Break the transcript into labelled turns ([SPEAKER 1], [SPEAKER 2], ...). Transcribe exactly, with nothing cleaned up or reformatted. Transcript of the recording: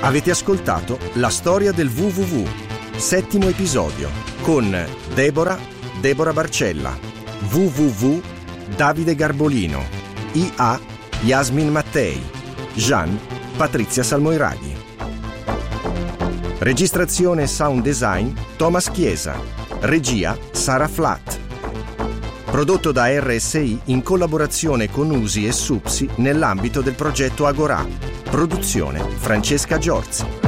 [SPEAKER 1] Avete ascoltato La storia del vu vu vu, settimo episodio, con Deborah, Deborah Barcella, vu vu vu, Davide Garbolino, I A, Yasmin Mattei, Jean, Patrizia Salmoiraghi. Registrazione e sound design, Thomas Chiesa. Regia, Sara Flatt. Prodotto da R S I in collaborazione con U S I e SUPSI nell'ambito del progetto Agorà. Produzione Francesca Giorzi.